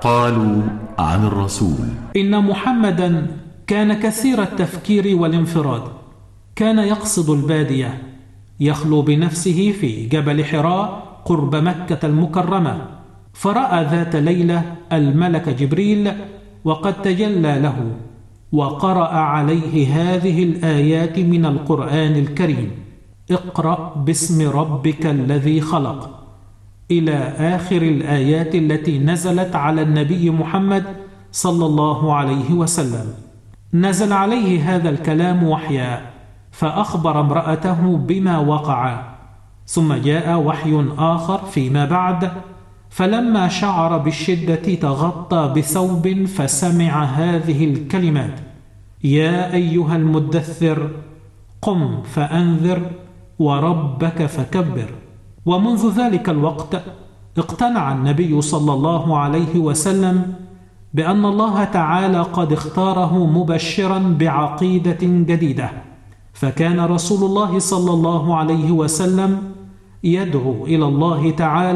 قالوا عن الرسول: إن محمدا كان كثير التفكير والانفراد، كان يقصد البادية، يخلو بنفسه في جبل حراء قرب مكة المكرمة، فرأى ذات ليلة الملك جبريل وقد تجلى له وقرأ عليه هذه الآيات من القرآن الكريم: اقرأ باسم ربك الذي خلق، إلى آخر الآيات التي نزلت على النبي محمد صلى الله عليه وسلم. نزل عليه هذا الكلام وحيا، فأخبر امرأته بما وقع، ثم جاء وحي آخر فيما بعد، فلما شعر بالشدة تغطى بثوب فسمع هذه الكلمات: يا أيها المدثر قم فأنذر وربك فكبر. ومنذ ذلك الوقت اقتنع النبي صلى الله عليه وسلم بأن الله تعالى قد اختاره مبشرا بعقيدة جديدة، فكان رسول الله صلى الله عليه وسلم يدعو إلى الله تعالى